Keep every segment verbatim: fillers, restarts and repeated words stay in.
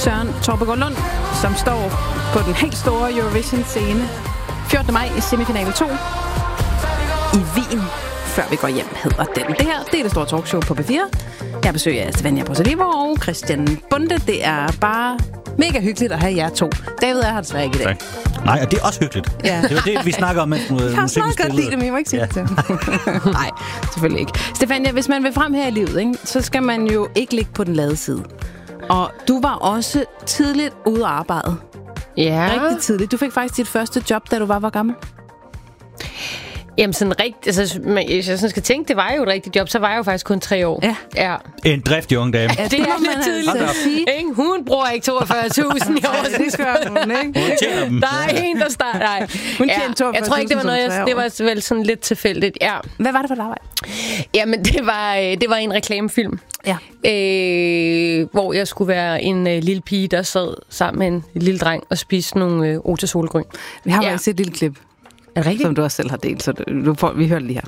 Søren Torbegaard Lund, som står på den helt store Eurovision-scene fjortende maj i semifinale to i Wien, før vi går hjem, hedder den. Det her, det er det store talkshow på P fire. Jeg besøger Stefania Potalivo og Christian Bonde. Det er bare mega hyggeligt at have jer to. David er her desværre ikke i dag. Tak. Nej, og det er også hyggeligt. Ja. Det var det, vi snakker om, mens musikken Jeg har snart godt lide det, men jeg må ikke sige ja. det til. Nej, selvfølgelig ikke. Stefania, hvis man vil frem her i livet, ikke, så skal man jo ikke ligge på den lade side. Og du var også tidligt ude at arbejde. Ja. Rigtig tidligt. Du fik faktisk dit første job, da du var hvor gammel? Jamen sådan rigtigt, altså, hvis jeg sådan skal tænke, det var jo et rigtigt job, så var jeg jo faktisk kun tre år. Ja. ja. En driftig ung dame. Ja, det er lidt tidligt at sige. Hun bruger ikke toogfyrre tusind i år. Det skal hun, ikke? Hun tjener dem. Der er en, der starter. Nej. Hun ja. tjener toogfyrre tusind. Jeg tror ikke, det var noget, jeg, det var vel sådan lidt tilfældigt. Ja. Hvad var det for et arbejde? Jamen, det var, det var en reklamefilm. Ja. Øh, hvor jeg skulle være en øh, lille pige, der sad sammen med en lille dreng og spiste nogle øh, Ota Solgrøn. Vi har ja. faktisk et lille klip. Er det rigtigt? Som du også selv har delt, så du får, vi hører det lige her.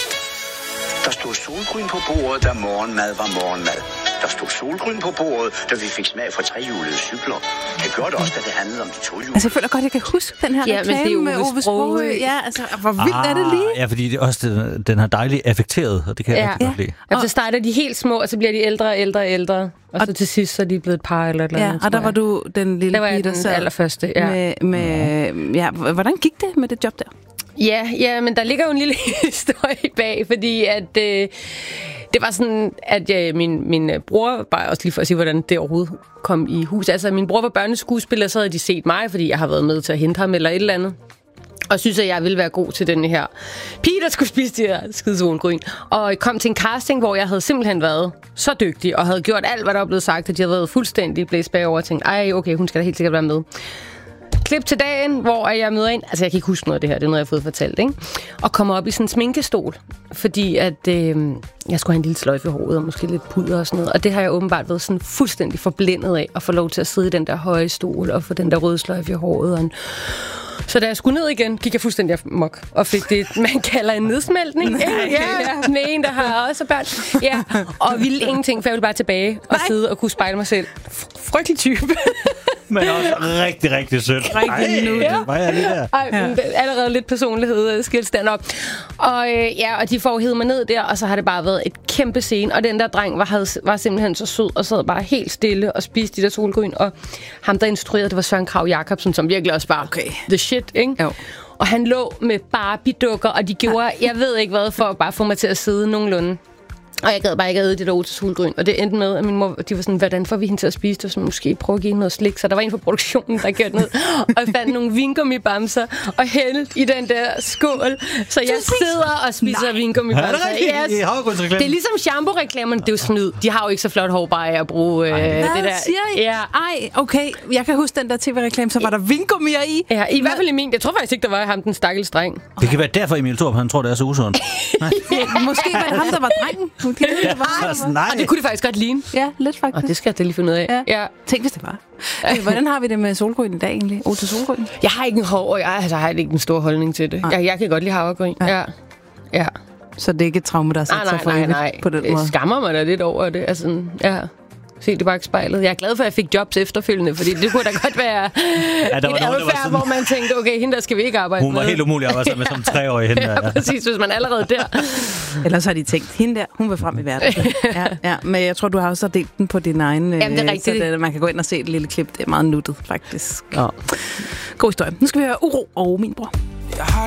Der stod solgryn på bordet, da morgenmad var morgenmad. Der stod solgryn på bordet, da vi fik smag for trehjulede cykler. Det gjorde det også, da det handlede om de tohjulede. Altså, jeg føler godt, jeg kan huske den her ja, reklame med Ove Sprogøe. Ja, altså, hvor vildt ah, er det lige? Ja, fordi det er også den, den har dejligt affekteret, og det kan jeg ja. rigtig godt lide. Ja. Og så starter de helt små, og så bliver de ældre og ældre og ældre. Og, og så til sidst, så er de blevet et par eller et eller ja, andet. Og der var du den lille pige, der sad allerførste, ja. Med, med, ja. Hvordan gik det med det job der? Ja, ja, men der ligger jo en lille historie bag, fordi at øh, det var sådan, at øh, min, min bror, bare også lige for at sige, hvordan det overhovedet kom i hus. Altså, min bror var børneskuespiller, så havde de set mig, fordi jeg har været med til at hente ham eller et eller andet. Og synes, at jeg ville være god til den her pige, der skulle spise de her skide solgryn. Og jeg kom til en casting, hvor jeg havde simpelthen været så dygtig, og havde gjort alt, hvad der var blevet sagt, at de havde været fuldstændig blæst bagover og tænkt, ej, okay, hun skal da helt sikkert være med. Klip til dagen, hvor jeg møder ind. Altså, jeg kan ikke huske noget af det her. Det er noget, jeg har fået fortalt, ikke? Og kommer op i sådan en sminkestol. Fordi at øh, jeg skulle have en lille sløjfe i håret, og måske lidt pudder og sådan noget. Og det har jeg åbenbart været sådan fuldstændig forblændet af. At få lov til at sidde i den der høje stol, og få den der røde sløjfe i håret. Og en Så da jeg skulle ned igen, gik jeg fuldstændig amok og fik det, man kalder en nedsmeltning. Ja, med en, der har også børn. Ja, og ville ingenting, for jeg ville bare tilbage og Nej. sidde og kunne spejle mig selv. Frygtelig type. Men også rigtig, rigtig sødt. Rigtig nuttet. Ja. Hvad er det der? Ej, ja. Allerede lidt personlighed skilt stand op. Og øh, ja, og de får hævet mig ned der, og så har det bare været et kæmpe scene. Og den der dreng var, havde, var simpelthen så sød og sad bare helt stille og spiste de der solgryn. Og ham, der instruerede, det var Søren Krag Jacobsen, som virkelig også var okay. the shit, ikke? Jo. Og han lå med Barbie-dukker, og de gjorde, jeg ved ikke hvad, for at bare få mig til at sidde nogenlunde. Og jeg gad bare ikke at æde det der Ota Solgryn. Og det endte med, at min mor, de var sådan, hvordan får vi hende til at spise det? Så måske prøve at give hende noget slik. Så der var en fra produktionen, der gjorde ned og fandt nogle vingummibamser og hældte i den der skål. Så jeg sidder og spiser vingummibamser. Ja, det er yes. Det er ligesom shampoo-reklamerne. Det er jo snyd. De har jo ikke så flot hår bare af at bruge øh, det der. Hvad siger I? Ja. Ej, okay. Jeg kan huske den der tv-reklame, så var der vingummier i. Ja, i hvert fald i min. Jeg tror faktisk ikke, der var ham, den stakkels dreng. Det kan være derfor, Emil Thorup, han tror, det er så usundt. Måske var det ham, der var drengen. Okay, det var. Altså, nej. Og det kunne det faktisk godt ligne. Ja, lidt faktisk. Og det skal jeg da lige finde ud af. Ja. Ja. Tænk, hvis det var. Øh, hvordan har vi det med solgryn i dag egentlig? Ota Solgryn? Jeg har ikke en hår, og jeg, altså, jeg har ikke en stor holdning til det. Jeg, jeg kan godt lide havregryn. Ja. Ja. Ja. Så det er ikke et traume, der har sat sig for nej, nej. på den måde? måde? Jeg skammer mig da lidt over det. Altså, ja. Se det bare spejlet. Jeg er glad for, at jeg fik jobs efterfølgende, fordi det kunne da godt være ja, et adfærd, sådan... hvor man tænkte, okay, hende der skal vi ikke arbejde med. Hun var med. Helt umulig at arbejde med som treårig. Hende ja, ja, præcis, hvis man allerede der. Ellers har de tænkt, hende der, hun vil frem i verden. Ja, ja, men jeg tror, du har også delt den på din egen... Jamen, det er rigtigt. Så det, man kan gå ind og se et lille klip. Det er meget nuttet, faktisk. Ja. God historie. Nu skal vi høre Uro og Min Bror.